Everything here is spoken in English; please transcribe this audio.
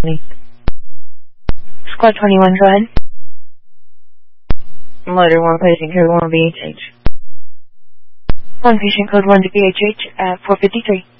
Squad 21, go ahead. Letter 1, patient code 1 BHH. 1 patient code 1 to BHH at 453.